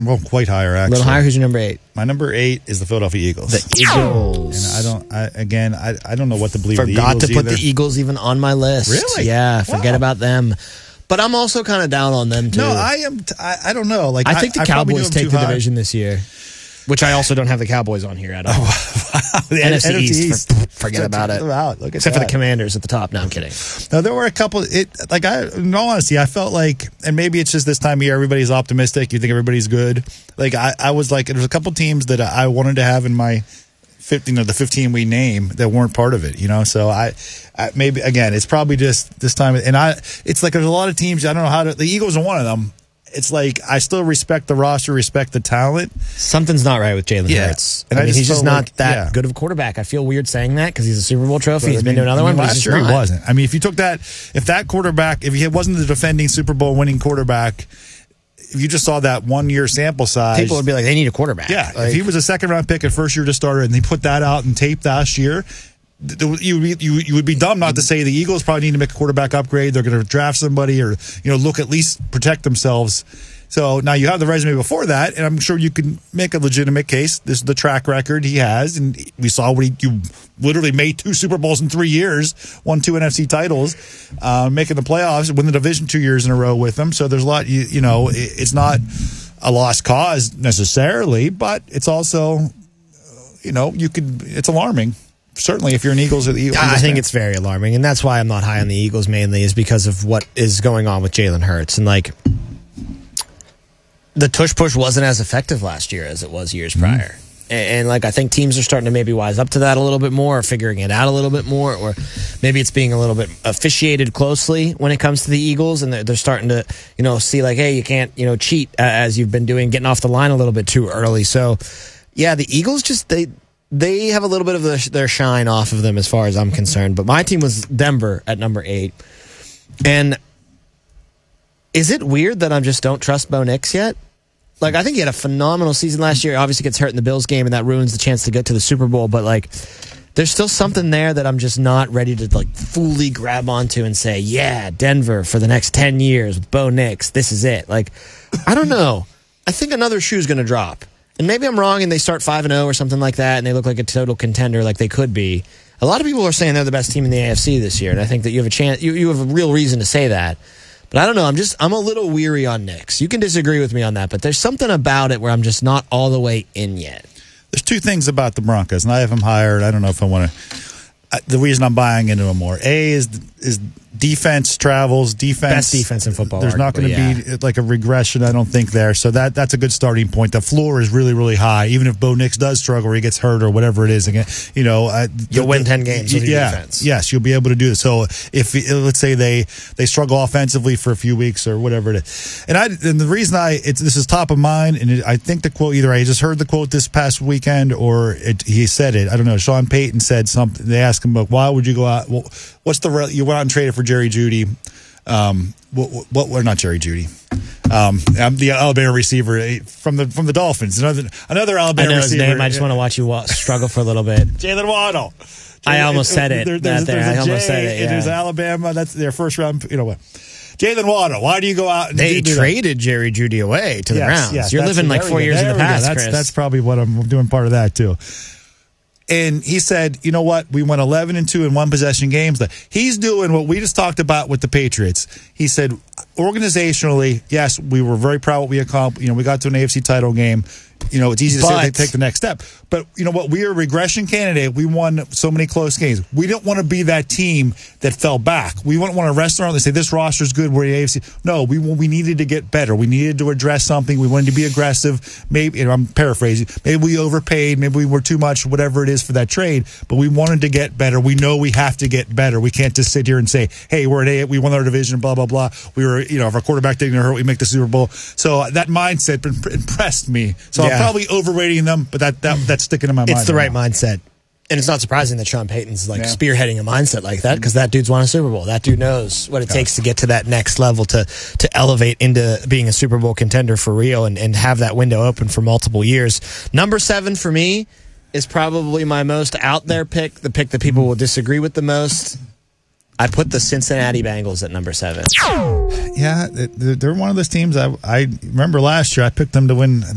Well, quite higher, actually. A little higher. Who's your number 8? My number 8 is the Philadelphia Eagles. The Eagles. And I don't know what to believe of the Eagles. Forgot to put either. the Eagles even on my list. Really? Yeah, forget about them. But I'm also kind of down on them, too. No, I am. I don't know. Like I think the Cowboys take the division this year, which I also don't have the Cowboys on here at all. The NFC East. Forget about it. Look Except for the Commanders at the top. No, I'm kidding. No, there were a couple. In all honesty, I felt like, and maybe it's just this time of year, everybody's optimistic. You think everybody's good. Like I was like, there's a couple teams that I wanted to have in my 15, the 15 we name that weren't part of it. So I maybe again, it's probably just this time. And it's like there's a lot of teams. I don't know how to. The Eagles are one of them. It's like I still respect the roster, respect the talent. Something's not right with Jalen Hurts. And he's just not that good of a quarterback. I feel weird saying that because he's a Super Bowl trophy. He's been to another one, but last year he wasn't. I mean, if that quarterback, if he wasn't the defending Super Bowl winning quarterback, if you just saw that 1 year sample size, people would be like, they need a quarterback. Yeah, if he was a second round pick at first year to starter, and they put that out and tape last year. You would be dumb not to say the Eagles probably need to make a quarterback upgrade. They're going to draft somebody or look at least protect themselves. So now you have the resume before that, and I'm sure you can make a legitimate case. This is the track record he has, and we saw what you literally made 2 Super Bowls in 3 years, won 2 NFC titles, making the playoffs, win the division 2 years in a row with them. So there's a lot. It's not a lost cause necessarily, but it's also, it's alarming. Certainly, if you're an Eagles or the Eagles. I think it's very alarming, and that's why I'm not high on the Eagles mainly, is because of what is going on with Jalen Hurts. And, the tush-push wasn't as effective last year as it was years prior. And I think teams are starting to maybe wise up to that a little bit more, or figuring it out a little bit more, or maybe it's being a little bit officiated closely when it comes to the Eagles, and they're starting to, see hey, you can't, cheat as you've been doing, getting off the line a little bit too early. So, yeah, the Eagles just, they have a little bit of their shine off of them as far as I'm concerned. But my team was Denver at number 8. And is it weird that I just don't trust Bo Nix yet? I think he had a phenomenal season last year. Obviously gets hurt in the Bills game, and that ruins the chance to get to the Super Bowl. But, there's still something there that I'm just not ready to, fully grab onto and say, yeah, Denver for the next 10 years with Bo Nix. This is it. I don't know. I think another shoe's going to drop. And maybe I'm wrong and they start 5-0 or something like that, and they look like a total contender like they could be. A lot of people are saying they're the best team in the AFC this year, and I think that you have a chance. You have a real reason to say that. But I don't know. I'm a little weary on Nix. You can disagree with me on that, but there's something about it where I'm just not all the way in yet. There's 2 things about the Broncos, and I have them higher. I don't know if I want to. The reason I'm buying into them more, is defense travels. Best defense in football. There's not going to be a regression, I don't think, there. So that's a good starting point. The floor is really, really high. Even if Bo Nix does struggle or he gets hurt or whatever it is, again, you'll win 10 games with your defense. Yes, you'll be able to do this. So if let's say they struggle offensively for a few weeks or whatever it is, and the reason this is top of mind, and I think the quote, either I just heard the quote this past weekend or he said it. I don't know. Sean Payton said something. They asked him, why would you go out? Well, you went out and traded for Jerry Jeudy. We're not Jerry Jeudy. I'm the Alabama receiver from the Dolphins. Another Alabama I know receiver. His name. I just want to watch you struggle for a little bit. Jalen Waddle. I almost said it. I almost said it. Yeah. There's Alabama. That's their first round. What? Jalen Waddle. Why do you go out and they traded Jerry Jeudy away to the Browns? Yes, you're living 4 years in the past, Chris. That's probably what I'm doing. Part of that too. And he said, you know what? We went 11-2 in 1 possession games. He's doing what we just talked about with the Patriots. He said, organizationally, yes, we were very proud of what we accomplished. We got to an AFC title game. It's easy to say they take the next step. But you know what? We are a regression candidate. We won so many close games. We don't want to be that team that fell back. We wouldn't want to rest around and say, this roster's good, we're the AFC. No, we needed to get better. We needed to address something. We wanted to be aggressive. Maybe, I'm paraphrasing, maybe we overpaid. Maybe we were too much, whatever it is for that trade. But we wanted to get better. We know we have to get better. We can't just sit here and say, hey, we won our division, blah, blah, blah. We were, if our quarterback didn't hurt, we make the Super Bowl. So that mindset impressed me. So I'm probably overrating them, but that's sticking in my mind. It's the right mindset. And it's not surprising that Sean Payton's spearheading a mindset like that, because that dude's won a Super Bowl. That dude knows what it takes to get to that next level, to elevate into being a Super Bowl contender for real and have that window open for multiple years. Number 7 for me is probably my most out there pick, the pick that people will disagree with the most. I put the Cincinnati Bengals at number 7. Yeah, they're one of those teams. I remember last year I picked them to win